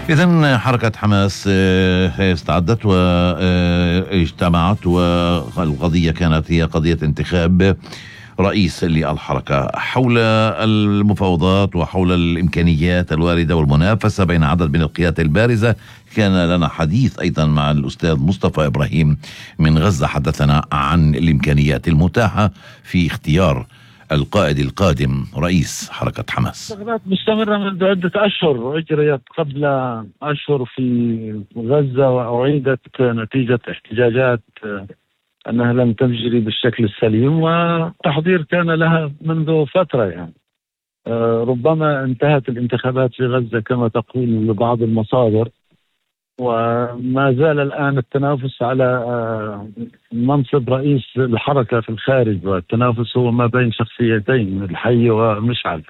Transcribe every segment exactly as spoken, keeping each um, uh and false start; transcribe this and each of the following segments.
إذن حركة حماس استعدت واجتمعت، والقضية كانت هي قضية انتخاب رئيس للحركة. حول المفاوضات وحول الإمكانيات الواردة والمنافسة بين عدد من القيادات البارزة، كان لنا حديث أيضا مع الأستاذ مصطفى إبراهيم من غزة، حدثنا عن الإمكانيات المتاحة في اختيار القائد القادم رئيس حركة حماس. انتخابات مستمرة منذ عدة أشهر، أجريت قبل أشهر في غزة وأعيدت نتيجة احتجاجات أنها لم تجري بالشكل السليم، والتحضير كان لها منذ فترة. يعني ربما انتهت الانتخابات في غزة كما تقول بعض المصادر، وما زال الآن التنافس على منصب رئيس الحركة في الخارج، والتنافس هو ما بين شخصيتين، الحي ومشعل.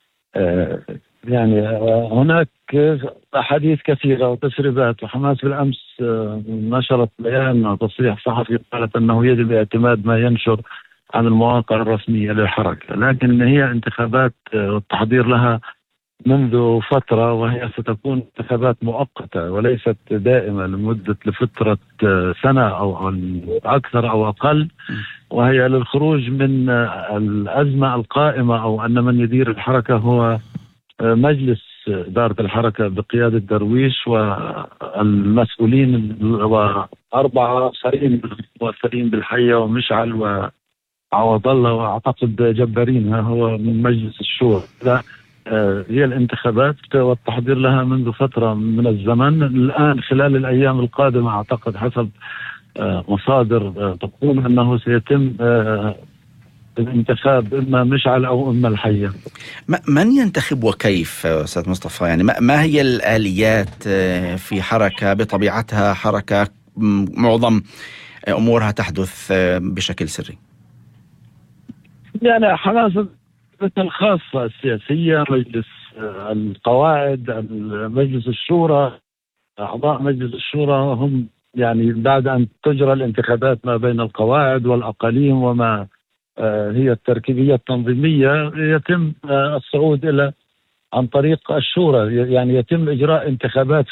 يعني هناك أحاديث كثيرة وتسريبات، وحماس بالأمس نشرت بيان وتصريح صحفي قالت أنه يجب اعتماد ما ينشر عن المواقع الرسمية للحركة، لكن هي انتخابات والتحضير لها منذ فترة، وهي ستكون انتخابات مؤقتة وليست دائمة لمدة لفترة سنة أو أكثر أو أقل، وهي للخروج من الأزمة القائمة، أو أن من يدير الحركة هو مجلس إدارة الحركة بقيادة درويش والمسؤولين وأربعة آخرين مؤثرين بالحية ومشعل وعوض الله وأعتقد جبارين هو من مجلس الشورى. هي الانتخابات والتحضير لها منذ فترة من الزمن. الآن خلال الأيام القادمة أعتقد حسب مصادر تقول أنه سيتم الانتخاب إما مشعل أو إما الحية. من ينتخب وكيف أستاذ مصطفى؟ يعني ما هي الآليات في حركة بطبيعتها حركة معظم أمورها تحدث بشكل سري؟ يعني حماس الخاصة السياسية، مجلس القواعد، مجلس الشورى، أعضاء مجلس الشورى هم يعني بعد أن تجرى الانتخابات ما بين القواعد والأقاليم وما هي التركيبية التنظيمية، يتم الصعود إلى عن طريق الشورى، يعني يتم إجراء انتخابات